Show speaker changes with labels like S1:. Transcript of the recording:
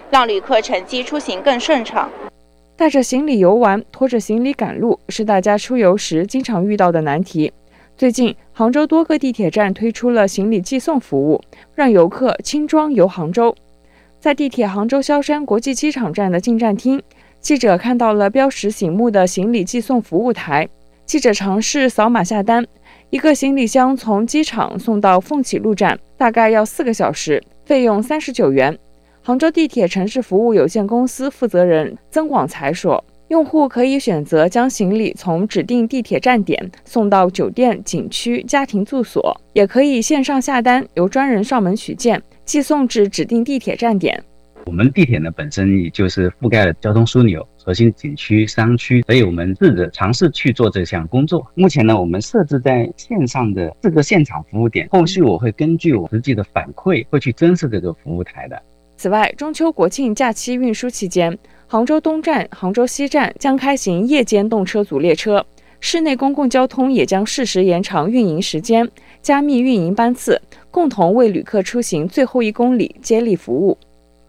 S1: 让旅客乘机出行更顺畅。
S2: 带着行李游玩，拖着行李赶路，是大家出游时经常遇到的难题。最近，杭州多个地铁站推出了行李寄送服务，让游客轻装游杭州。在地铁杭州萧山国际机场站的进站厅，记者看到了标识醒目的行李寄送服务台。记者尝试扫码下单，一个行李箱从机场送到凤起路站，大概要4个小时，费用39元。杭州地铁城市服务有限公司负责人曾广才说，用户可以选择将行李从指定地铁站点送到酒店、景区、家庭住所，也可以线上下单，由专人上门取件，寄送至指定地铁站点。
S3: 我们地铁呢本身也就是覆盖了交通枢纽、核心景区、商区，所以我们尝试去做这项工作。目前呢，我们设置在线上的4个现场服务点，后续我会根据我实际的反馈，会去增设这个服务台的。
S2: 此外，中秋国庆假期运输期间，杭州东站、杭州西站将开行夜间动车组列车，市内公共交通也将适时延长运营时间，加密运营班次，共同为旅客出行最后1公里接力服务。